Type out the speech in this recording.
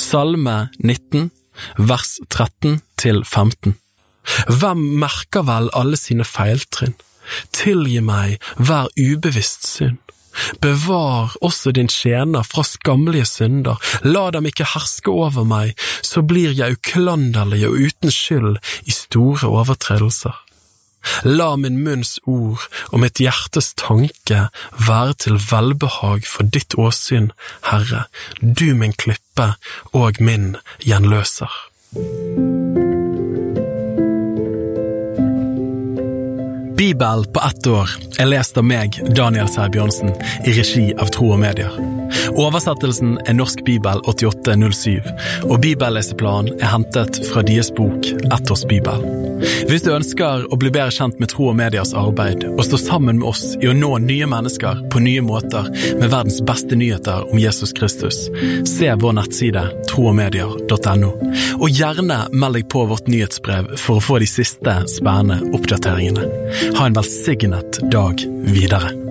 Salme 19, vers 13-15. Hvem merker vel alle sine feiltrinn? Tilgi meg hver ubevisst synd. Bevar også din tjener fra skammelige synder. La dem ikke herske over meg, så blir jeg uklanderlig og uten skyld i store overtredelser. La min munns ord og mitt hjertes tanke være til velbehag for ditt åsyn, Herre, du min klippe og min gjenløser. Bibel på 1 år lest av meg, Daniel Sæbjørnsen, i regi av Tro og Medier. Oversettelsen Norsk Bibel 8807, og bibelleseplanen hentet fra deres bok 1 års Bibel. Hvis du ønsker å bli bedre kjent med Tro og Mediers arbeid, og stå sammen med oss i å nå nye mennesker på nye måter med verdens beste nyheter om Jesus Kristus, se vår nettside troogmedier.no, og gjerne meld deg på vårt nyhetsbrev for å få de siste spennende oppdateringene. Ha en velsignet dag videre.